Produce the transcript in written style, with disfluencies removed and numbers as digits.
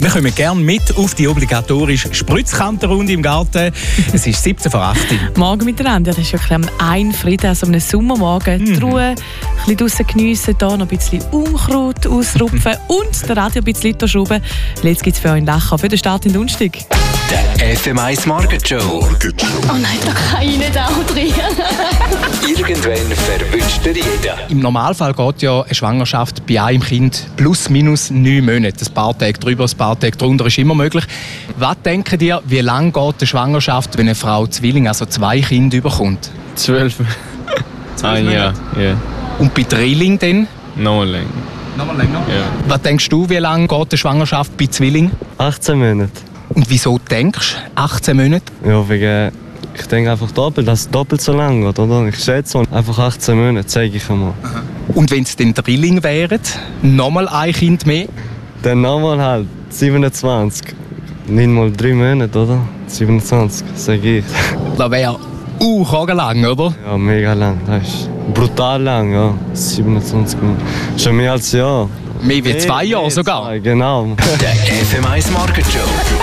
Wir kommen gerne mit auf die obligatorische Spritzkantenrunde im Garten. Es ist 7 vor 8 Uhr. Morgen miteinander, das ist wirklich ein Frieden, also am Sommermorgen. Die Ruhe, ein bisschen draussen geniessen, hier noch ein bisschen Unkraut ausrupfen und das Radio ein bisschen schrauben. Jetzt gibt es für euch ein Lachen für den Start in den Donnerstag. Der FM1 Morgenshow. Oh nein, da kann ich nicht auch drin. Irgendwann verwünscht ihr jeden. Im Normalfall geht ja eine Schwangerschaft bei einem Kind plus minus 9 Monate. Ein paar Tage drüber, ein paar Tage drunter ist immer möglich. Was denkt ihr, wie lange geht eine Schwangerschaft, wenn eine Frau Zwillinge, also 2 Kinder, bekommt? 12. Ein Jahr, ja. Und bei Drilling dann? Noch länger. Noch mal länger? Ja. Was denkst du, wie lange geht eine Schwangerschaft bei Zwillingen? 18 Monate. Und wieso denkst du 18 Monate? Ja, wegen, ich denke einfach doppelt, dass es doppelt so lang geht, oder? Ich schätze einfach 18 Monate, zeige ich einmal. Und wenn es dann Drilling wären, nochmal ein Kind mehr? Dann nochmal halt 27. Nicht mal 3 Monate, oder? 27, sage ich. Das wäre lang, oder? Ja, mega lang. Das ist brutal lang, ja. 27 Monate. Schon mehr als ein Jahr. Mehr wie 2 Jahre sogar. Genau. Der FM1 Morgenshow.